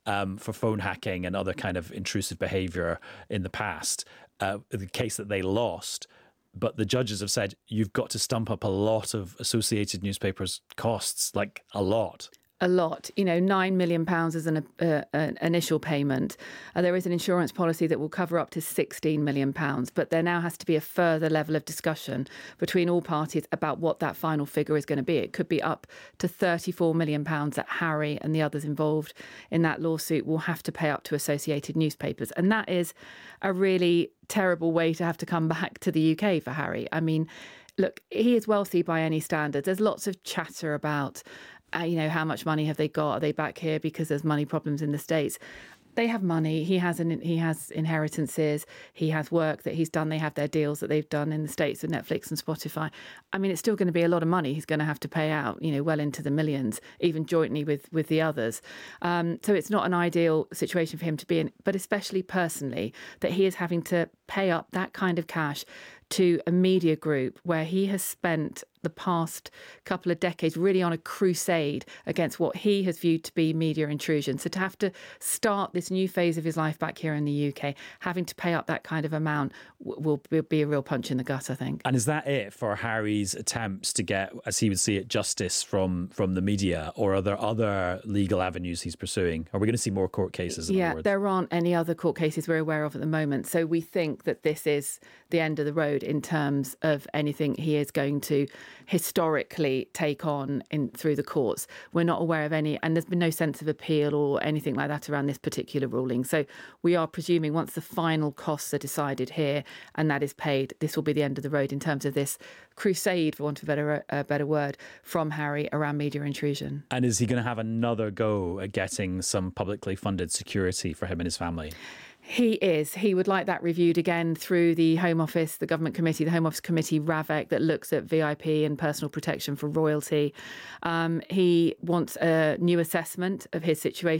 for phone hacking and other kind of intrusive behaviour in the past, the case that they lost. But the judges have said you've got to stump up a lot of Associated Newspapers costs, like a lot. A lot, £9 million is an initial payment. There is an insurance policy that will cover up to £16 million, but there now has to be a further level of discussion between all parties about what that final figure is going to be. It could be up to £34 million that Harry and the others involved in that lawsuit will have to pay up to Associated Newspapers. And that is a really terrible way to have to come back to the UK for Harry. I mean, look, he is wealthy by any standards. There's lots of chatter about how much money have they got? Are they back here because there's money problems in the States? They have money. He has inheritances. He has work that he's done. They have their deals that they've done in the States with Netflix and Spotify. I mean, it's still going to be a lot of money he's going to have to pay out, well into the millions, even jointly with the others. So it's not an ideal situation for him to be in, but especially personally, that he is having to pay up that kind of cash to a media group where he has spent the past couple of decades really on a crusade against what he has viewed to be media intrusion. So to have to start this new phase of his life back here in the UK, having to pay up that kind of amount will be a real punch in the gut, I think. And is that it for Harry's attempts to get, as he would see it, justice from the media, or are there other legal avenues he's pursuing? Are we going to see more court cases? Yeah, there aren't any other court cases we're aware of at the moment. So we think that this is the end of the road in terms of anything he is going to historically take on through the courts. We're not aware of any, and there's been no sense of appeal or anything like that around this particular ruling. So we are presuming once the final costs are decided here and that is paid, this will be the end of the road in terms of this crusade, for want of a better word, from Harry around media intrusion. And is he going to have another go at getting some publicly funded security for him and his family? He is. He would like that reviewed again through the Home Office, the Government Committee, the Home Office Committee, RAVEC, that looks at VIP and personal protection for royalty. He wants a new assessment of his situation.